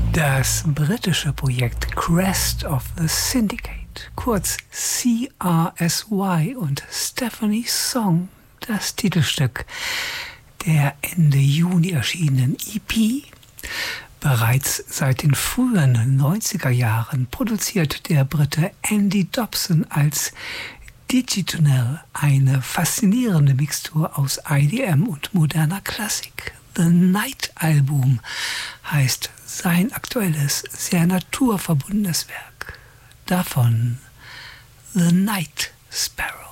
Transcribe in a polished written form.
Das britische Projekt Crest of the Syndicate, kurz CRSY, und Stephanie's Song, das Titelstück der Ende Juni erschienenen EP. Bereits seit den frühen 90er Jahren produziert der Brite Andy Dobson als Digitonal eine faszinierende Mixtur aus IDM und moderner Klassik. The Night Album heißt sein aktuelles, sehr naturverbundenes Werk. Davon The Night Sparrow.